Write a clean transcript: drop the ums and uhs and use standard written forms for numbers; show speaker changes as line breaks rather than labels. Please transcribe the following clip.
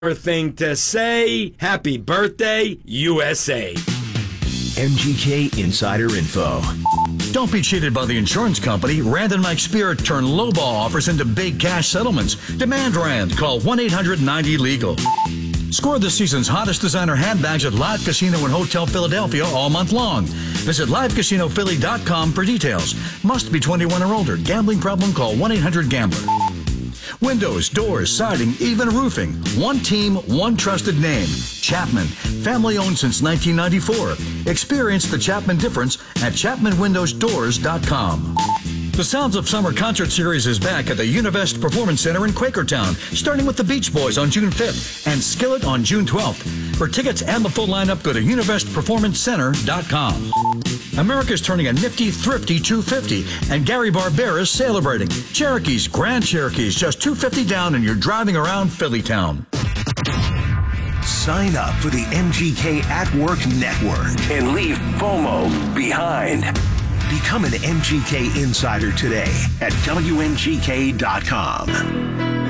Thing to say, happy birthday, USA.
MGK Insider Info.
Don't be cheated by the insurance company. Rand and Mike Spirit turn lowball offers into big cash settlements. Demand Rand. Call 1-800-90-LEGAL. Score the season's hottest designer handbags at Live Casino and Hotel Philadelphia all month long. Visit livecasinophilly.com for details. Must be 21 or older. Gambling problem? Call 1-800-GAMBLER. Windows, doors, siding, even roofing. One team, one trusted name. Chapman. Family owned since 1994. Experience the Chapman difference at ChapmanWindowsDoors.com. The Sounds of Summer concert series is back at the Univest Performance Center in Quakertown, starting with the Beach Boys on June 5th and Skillet on June 12th. For tickets and the full lineup, go to UnivestPerformanceCenter.com. America's turning a nifty, thrifty $250, and Gary Barbera is celebrating. Cherokees, Grand Cherokees, just $250 down, and you're driving around Phillytown.
Sign up for the MGK at Work Network and leave FOMO behind. Become an MGK Insider today at WMGK.com.